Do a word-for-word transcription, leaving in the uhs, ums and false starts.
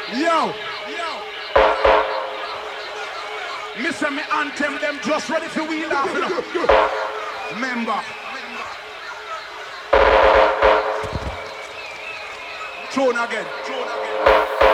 Yo. Me say me anthem them just ready for we laughing. Remember. Tune again. Tune again.